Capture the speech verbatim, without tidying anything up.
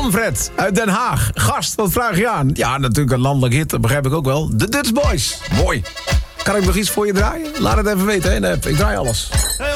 Manfred uit Den Haag. Gast, wat vraag je aan? Ja, natuurlijk een landelijk hit, dat begrijp ik ook wel. De Dutch Boys. Mooi. Kan ik nog iets voor je draaien? Laat het even weten hè, in de app. Ik draai alles.